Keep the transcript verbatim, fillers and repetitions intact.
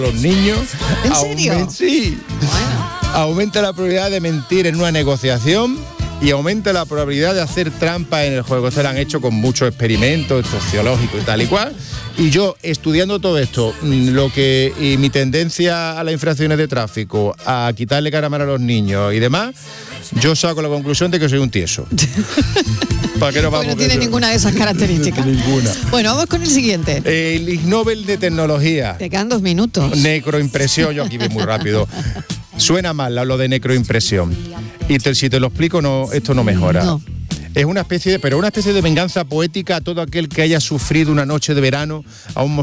los niños. ¿En serio? Aument- sí. Bueno. Aumenta la probabilidad de mentir en una negociación y aumenta la probabilidad de hacer trampa en el juego. Esto lo han hecho con muchos experimentos sociológicos y tal y cual. Y yo, estudiando todo esto, lo que y mi tendencia a las infracciones de tráfico, a quitarle caramelo a los niños y demás, yo saco la conclusión de que soy un tieso. ¿Para qué nos vamos? Pues no tiene ninguna de esas características. Ninguna. Bueno, vamos con el siguiente. El Ig Nobel de Tecnología. Te quedan dos minutos. Necroimpresión, yo aquí voy muy rápido. Suena mal lo de necroimpresión. Y te, si te lo explico, no, esto no mejora. No. Es una especie de, pero una especie de venganza poética a todo aquel que haya sufrido una noche de verano a un